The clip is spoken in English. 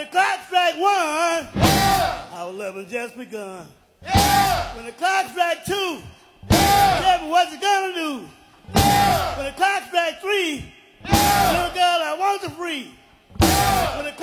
the clock strike 1, our love has just begun. When the clock strike 2, tell me what you gonna do. When the clock strike 3, little girl, I want you free. When the